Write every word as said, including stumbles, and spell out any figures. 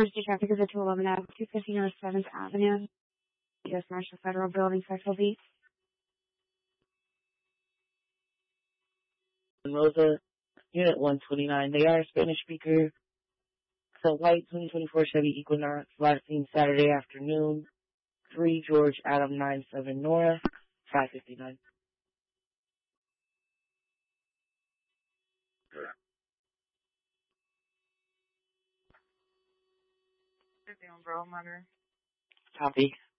Emergency traffic is at two eleven Ave, two fifty North seventh Avenue. U S Marshal Federal Building, Central Beach. Rosa, Unit one twenty-nine. They are a Spanish speaker. So white twenty twenty-four Chevy Equinox, last seen Saturday afternoon. three George Adam nine seven North, five fifty-nine. fifty-one Bro, Mother. Copy.